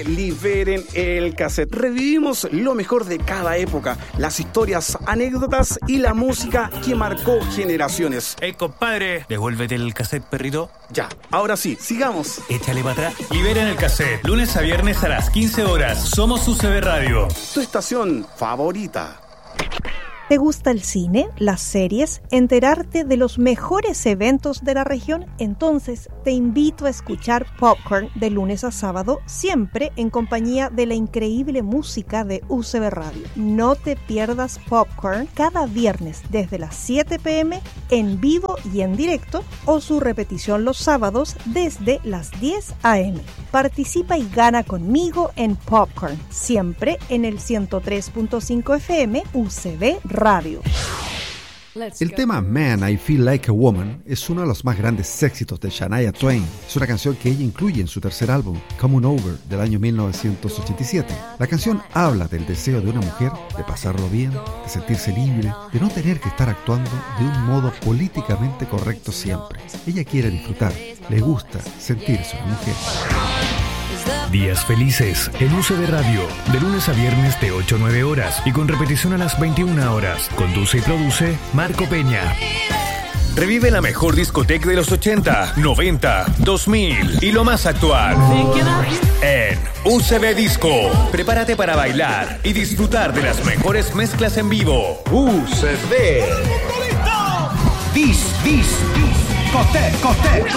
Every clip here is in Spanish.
Liberen el cassette. Revivimos lo mejor de cada época, las historias, anécdotas y la música que marcó generaciones. Compadre, devuélvete el cassette, perrito. Ya, ahora sí, sigamos. Échale para atrás. Liberen el cassette, lunes a viernes a las 15 horas. Somos UCB Radio. Tu estación favorita. ¿Te gusta el cine, las series, enterarte de los mejores eventos de la región? Entonces te invito a escuchar Popcorn de lunes a sábado, siempre en compañía de la increíble música de UCB Radio. No te pierdas Popcorn cada viernes desde las 7 p.m. en vivo y en directo, o su repetición los sábados desde las 10 a.m. Participa y gana conmigo en Popcorn, siempre en el 103.5 FM UCB Radio. El tema Man, I Feel Like a Woman es uno de los más grandes éxitos de Shania Twain. Es una canción que ella incluye en su tercer álbum, Come On Over, del año 1987. La canción habla del deseo de una mujer de pasarlo bien, de sentirse libre, de no tener que estar actuando de un modo políticamente correcto siempre. Ella quiere disfrutar, le gusta sentirse una mujer. Días felices en UCB Radio, de lunes a viernes de 8 a 9 horas y con repetición a las 21 horas. Conduce y produce Marco Peña. Revive la mejor discoteca de los 80, 90, 2000 y lo más actual en UCB Disco. Prepárate para bailar y disfrutar de las mejores mezclas en vivo. UCB Discoteca.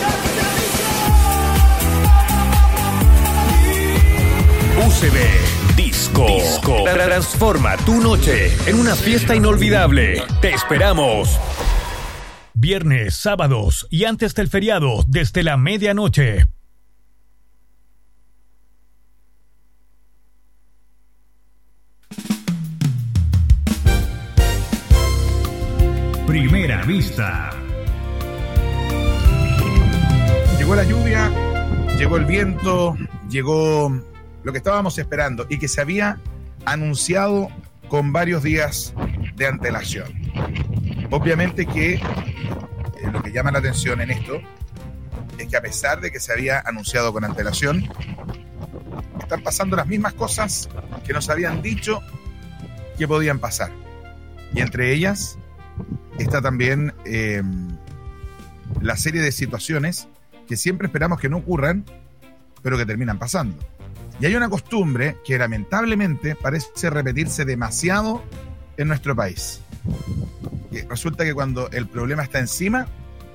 UCB Disco. Transforma tu noche en una fiesta inolvidable. Te esperamos. Viernes, sábados y antes del feriado desde la medianoche. Primera vista. Llegó la lluvia, llegó el viento, llegó lo que estábamos esperando y que se había anunciado con varios días de antelación. Obviamente que lo que llama la atención en esto es que a pesar de que se había anunciado con antelación, están pasando las mismas cosas que nos habían dicho que podían pasar. Y entre ellas está también la serie de situaciones que siempre esperamos que no ocurran, pero que terminan pasando. Y hay una costumbre que lamentablemente parece repetirse demasiado en nuestro país. Resulta que cuando el problema está encima,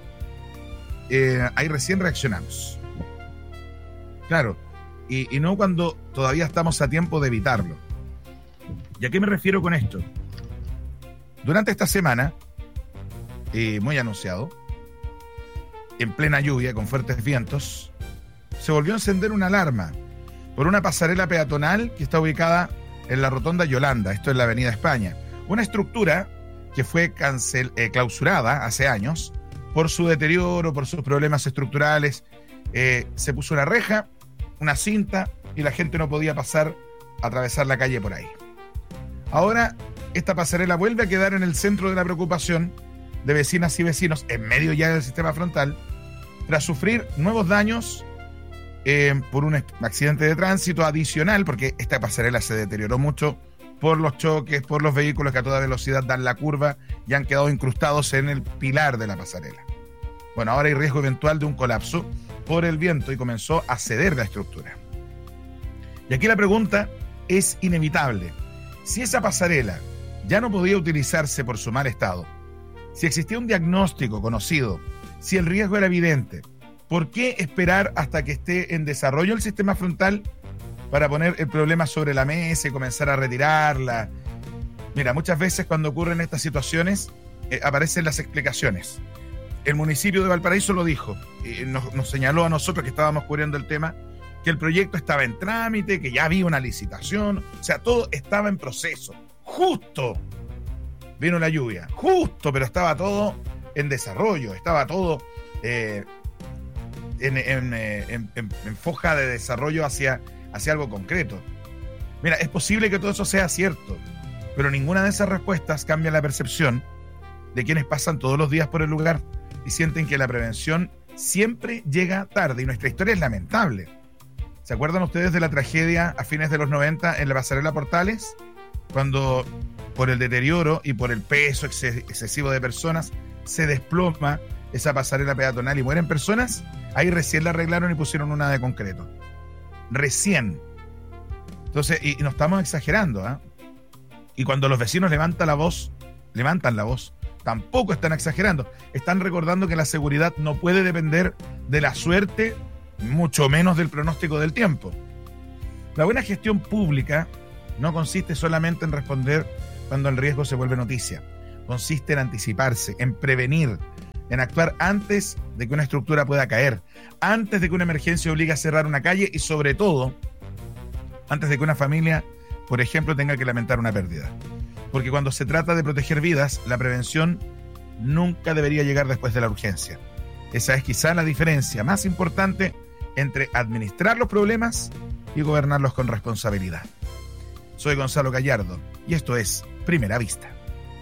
ahí recién reaccionamos. Claro, y no cuando todavía estamos a tiempo de evitarlo. ¿Y a qué me refiero con esto? Durante esta semana, muy anunciado, en plena lluvia, con fuertes vientos, se volvió a encender una alarma por una pasarela peatonal que está ubicada en la Rotonda Yolanda, esto es la Avenida España. Una estructura que fue clausurada hace años por su deterioro, por sus problemas estructurales. Se puso una reja, una cinta, y la gente no podía pasar, atravesar la calle por ahí. Ahora, esta pasarela vuelve a quedar en el centro de la preocupación de vecinas y vecinos, en medio ya del sistema frontal, tras sufrir nuevos daños por un accidente de tránsito adicional, porque esta pasarela se deterioró mucho por los choques, por los vehículos que a toda velocidad dan la curva y han quedado incrustados en el pilar de la pasarela. Bueno, ahora hay riesgo eventual de un colapso por el viento y comenzó a ceder la estructura. Y aquí la pregunta es inevitable. Si esa pasarela ya no podía utilizarse por su mal estado, si existía un diagnóstico conocido, si el riesgo era evidente, ¿por qué esperar hasta que esté en desarrollo el sistema frontal para poner el problema sobre la mesa y comenzar a retirarla? Mira, muchas veces cuando ocurren estas situaciones aparecen las explicaciones. El municipio de Valparaíso lo dijo, nos señaló a nosotros que estábamos cubriendo el tema, que el proyecto estaba en trámite, que ya había una licitación, o sea, todo estaba en proceso. Justo vino la lluvia, justo, pero estaba todo en desarrollo, estaba todo en foja de desarrollo hacia algo concreto. Mira, es posible que todo eso sea cierto, pero ninguna de esas respuestas cambia la percepción de quienes pasan todos los días por el lugar y sienten que la prevención siempre llega tarde, y nuestra historia es lamentable. O ¿Se acuerdan ustedes de la tragedia a fines de los 90 en la pasarela Portales? Cuando por el deterioro y por el peso excesivo de personas se desploma esa pasarela peatonal y mueren personas. Ahí recién la arreglaron y pusieron una de concreto. Recién. Entonces, y no estamos exagerando, ¿eh? Y cuando los vecinos levantan la voz, tampoco están exagerando. Están recordando que la seguridad no puede depender de la suerte, mucho menos del pronóstico del tiempo. La buena gestión pública no consiste solamente en responder cuando el riesgo se vuelve noticia. Consiste en anticiparse, en prevenir, en actuar antes de que una estructura pueda caer, antes de que una emergencia obligue a cerrar una calle y, sobre todo, antes de que una familia, por ejemplo, tenga que lamentar una pérdida. Porque cuando se trata de proteger vidas, la prevención nunca debería llegar después de la urgencia. Esa es quizá la diferencia más importante entre administrar los problemas y gobernarlos con responsabilidad. Soy Gonzalo Gallardo y esto es Primera Vista.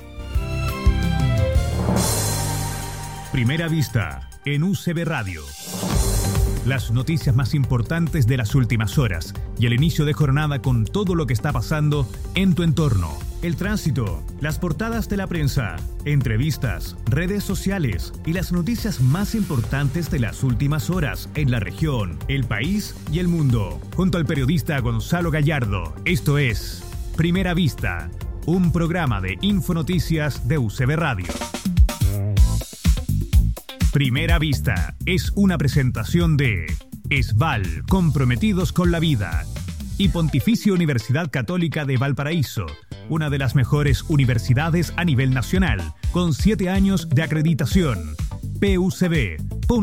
Primera Vista en UCB Radio. Las noticias más importantes de las últimas horas y el inicio de jornada con todo lo que está pasando en tu entorno. El tránsito, las portadas de la prensa, entrevistas, redes sociales y las noticias más importantes de las últimas horas en la región, el país y el mundo. Junto al periodista Gonzalo Gallardo, esto es Primera Vista, un programa de Infonoticias de UCB Radio. Primera Vista es una presentación de ESVAL, comprometidos con la vida, y Pontificia Universidad Católica de Valparaíso, una de las mejores universidades a nivel nacional, con 7 años de acreditación. pucb.cl.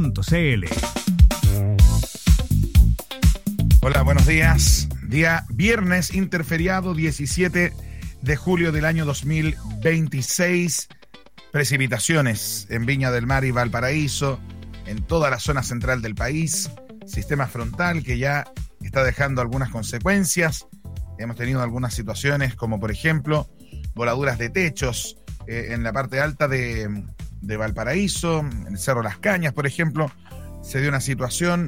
Hola, buenos días. Día viernes, interferiado 17 de julio del año 2026. Precipitaciones en Viña del Mar y Valparaíso, en toda la zona central del país. Sistema frontal que ya está dejando algunas consecuencias. Hemos tenido algunas situaciones como, por ejemplo, voladuras de techos en la parte alta de Valparaíso, en el Cerro Las Cañas, por ejemplo. Se dio una situación.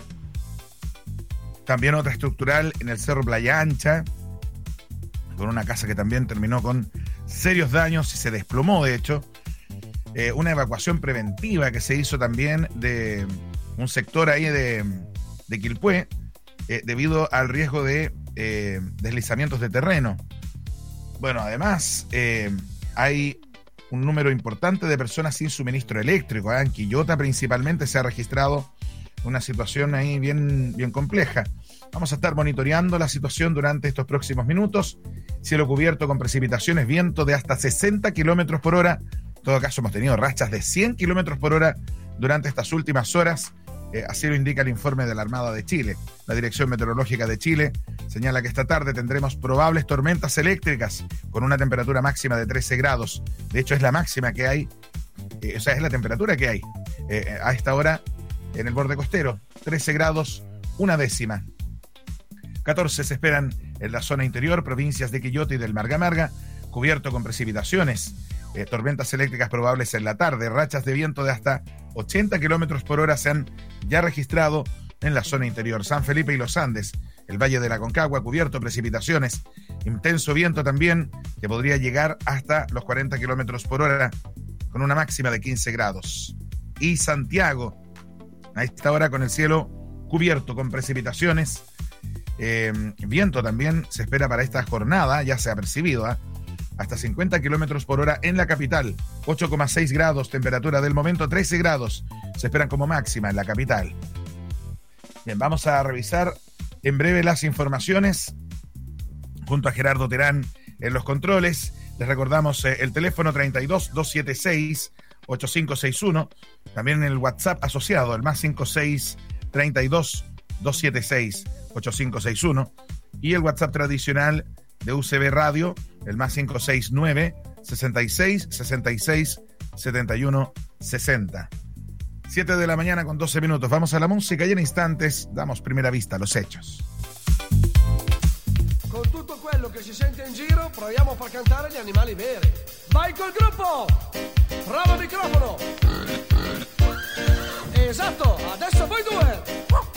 También otra estructural en el Cerro Playa Ancha, con una casa que también terminó con serios daños y se desplomó, de hecho. Una evacuación preventiva que se hizo también de un sector ahí de Quilpué, debido al riesgo de deslizamientos de terreno. Bueno, además, hay un número importante de personas sin suministro eléctrico. En Quillota principalmente se ha registrado una situación ahí bien compleja. Vamos a estar monitoreando la situación durante estos próximos minutos. Cielo cubierto con precipitaciones, viento de hasta 60 kilómetros por hora. En todo caso, hemos tenido rachas de 100 kilómetros por hora durante estas últimas horas. Así lo indica el informe de la Armada de Chile. La Dirección Meteorológica de Chile señala que esta tarde tendremos probables tormentas eléctricas con una temperatura máxima de 13 grados. De hecho, es la máxima que hay, es la temperatura que hay a esta hora en el borde costero. 13 grados, una décima. 14 se esperan en la zona interior, provincias de Quillota y del Marga, cubierto con precipitaciones. Tormentas eléctricas probables en la tarde. Rachas de viento de hasta 80 kilómetros por hora se han ya registrado en la zona interior. San Felipe y los Andes, el Valle de la Concagua, cubierto, precipitaciones. Intenso viento también, que podría llegar hasta los 40 kilómetros por hora, con una máxima de 15 grados. Y Santiago, a esta hora con el cielo cubierto con precipitaciones. Viento también se espera para esta jornada, ya se ha percibido, hasta 50 kilómetros por hora en la capital. 8,6 grados, temperatura del momento, 13 grados se esperan como máxima en la capital. Bien, vamos a revisar en breve las informaciones junto a Gerardo Terán en los controles. Les recordamos el teléfono 32-276-8561, también el WhatsApp asociado, el +56 32-276-8561, y el WhatsApp tradicional de UCB Radio, el +569 66 66 71 60. 7 de la mañana con 12 minutos. Vamos a la música y en instantes damos primera vista a los hechos. Con tutto quello che si sente in giro, proviamo a far cantare gli animali veri. Vai col gruppo! Bravo microfono! Esatto, adesso voi due!